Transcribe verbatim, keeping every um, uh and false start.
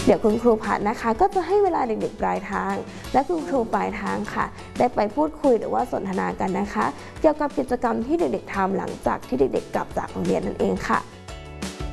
เดี๋ยวคุณครูพัดนะคะก็จะให้เวลาเด็กๆปลายทางและคุณครูปลายทางค่ะได้ไปพูดคุยหรือว่าสนทนากันนะคะเกี่ยวกับกิจกรรมที่เด็กๆทำหลังจากที่เด็กๆกลับจากโรงเรียนนั่นเองค่ะ